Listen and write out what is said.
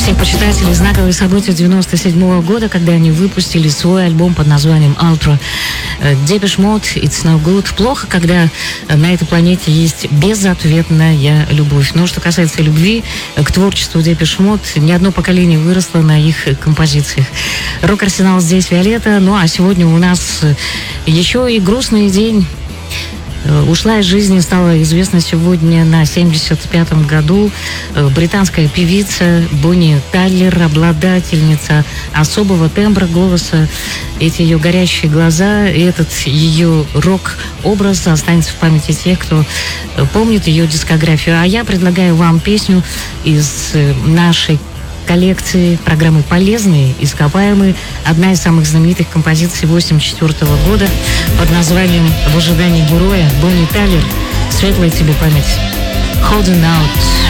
всех почитателей знаковые события 97 года, когда они выпустили свой альбом под названием «Ultra». Depeche Mode, «It's No Good». Плохо, когда на этой планете есть безответная любовь. Но что касается любви к творчеству Depeche Mode, ни одно поколение выросло на их композициях. Рок-арсенал здесь, Виолетта. Ну а сегодня у нас еще и грустный день. Ушла из жизни, стала известна сегодня на 75-м году британская певица Бонни Тайлер, обладательница особого тембра голоса. Эти ее горящие глаза и этот ее рок-образ останется в памяти тех, кто помнит ее дискографию. А я предлагаю вам песню из нашей коллекции программы «Полезные ископаемые». Одна из самых знаменитых композиций 1984 года под названием «В ожидании героя». Бонни Тайлер, светлая тебе память. «Holding Out».